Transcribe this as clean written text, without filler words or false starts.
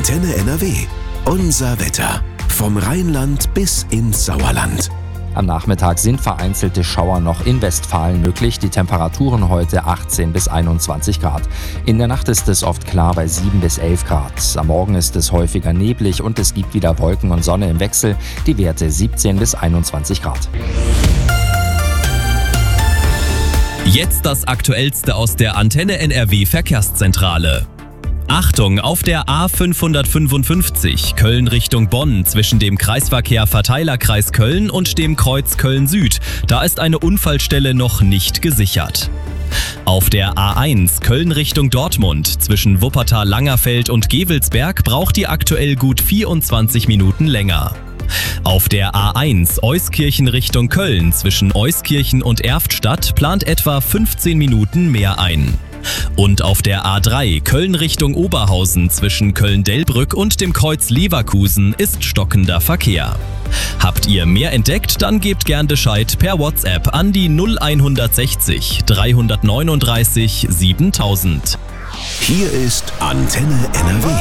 Antenne NRW. Unser Wetter. Vom Rheinland bis ins Sauerland. Am Nachmittag sind vereinzelte Schauer noch in Westfalen möglich. Die Temperaturen heute 18 bis 21 Grad. In der Nacht ist es oft klar bei 7 bis 11 Grad. Am Morgen ist es häufiger neblig und es gibt wieder Wolken und Sonne im Wechsel. Die Werte 17 bis 21 Grad. Jetzt das Aktuellste aus der Antenne NRW Verkehrszentrale. Achtung, auf der A555 Köln Richtung Bonn zwischen dem Kreisverkehr Verteilerkreis Köln und dem Kreuz Köln Süd. Da ist eine Unfallstelle noch nicht gesichert. Auf der A1 Köln Richtung Dortmund zwischen Wuppertal-Langerfeld und Gevelsberg braucht ihr aktuell gut 24 Minuten länger. Auf der A1 Euskirchen Richtung Köln zwischen Euskirchen und Erftstadt plant etwa 15 Minuten mehr ein. Und auf der A3 Köln Richtung Oberhausen zwischen Köln-Delbrück und dem Kreuz Leverkusen ist stockender Verkehr. Habt ihr mehr entdeckt, dann gebt gern Bescheid per WhatsApp an die 0160 339 7000. Hier ist Antenne NRW.